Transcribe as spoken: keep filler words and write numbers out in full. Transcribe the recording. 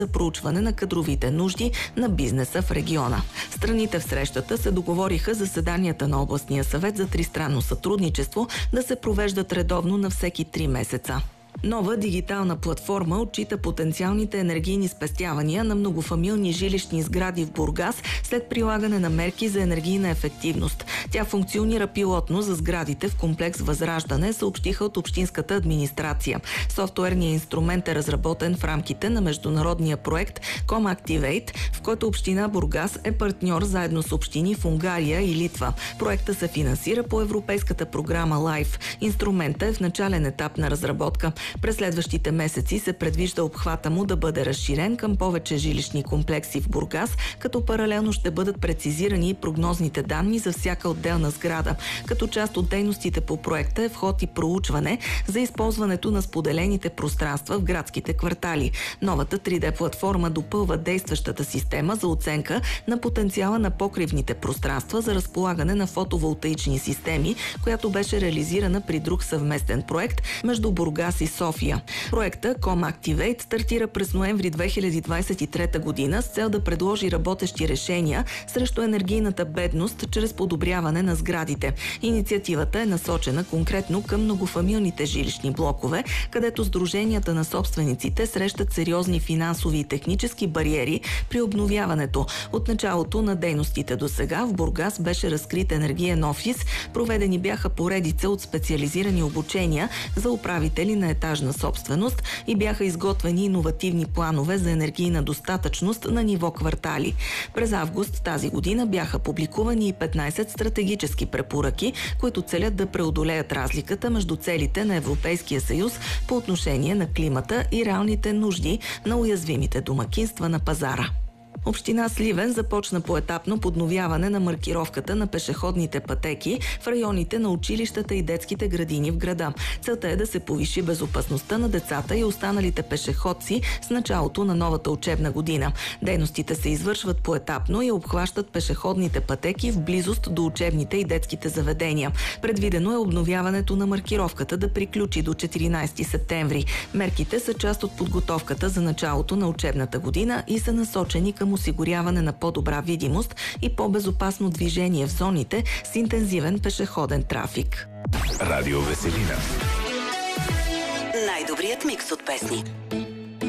за проучване на кадровите нужди на бизнеса в региона. Страните в срещата се договориха заседанията на областния съвет за тристранно сътрудничество да се провеждат редовно на всеки три месеца. Нова дигитална платформа отчита потенциалните енергийни спестявания на многофамилни жилищни сгради в Бургас след прилагане на мерки за енергийна ефективност. Тя функционира пилотно за сградите в комплекс Възраждане, съобщиха от общинската администрация. Софтуерният инструмент е разработен в рамките на международния проект ComActivate, в който община Бургас е партньор заедно с общини в Унгария и Литва. Проектът се финансира по европейската програма LIFE. Инструментът е в начален етап на разработка. През следващите месеци се предвижда обхвата му да бъде разширен към повече жилищни комплекси в Бургас, като паралелно ще бъдат прецизирани и прогнозните данни за всяка отделна сграда. Като част от дейностите по проекта е вход и проучване за използването на споделените пространства в градските квартали. Новата три Д платформа допълва действащата система за оценка на потенциала на покривните пространства за разполагане на фотоволтаични системи, която беше реализирана при друг съвместен проект между Бургас и София. Проекта ComActivate стартира през ноември две хиляди двадесет и трета година с цел да предложи работещи решения срещу енергийната бедност чрез подобряване на сградите. Инициативата е насочена конкретно към многофамилните жилищни блокове, където сдруженията на собствениците срещат сериозни финансови и технически бариери при обновяването. От началото на дейностите до сега в Бургас беше разкрит енергиен офис, проведени бяха поредица от специализирани обучения за управители на етажна собственост и бяха изготвени иновативни планове за енергийна достатъчност на ниво квартали. През август тази година бяха публикувани и петнадесет стратегически препоръки, които целят да преодолеят разликата между целите на Европейския съюз по отношение на климата и реалните нужди на уязвимите домакинства на пазара. Община Сливен започна поетапно подновяване на маркировката на пешеходните пътеки в районите на училищата и детските градини в града. Целта е да се повиши безопасността на децата и останалите пешеходци с началото на новата учебна година. Дейностите се извършват поетапно и обхващат пешеходните пътеки в близост до учебните и детските заведения. Предвидено е обновяването на маркировката да приключи до четиринадесети септември. Мерките са част от подготовката за началото на учебната година и са насочени към осигуряване на по-добра видимост и по-безопасно движение в зоните с интензивен пешеходен трафик. Радио Веселина. Най-добрият микс от песни.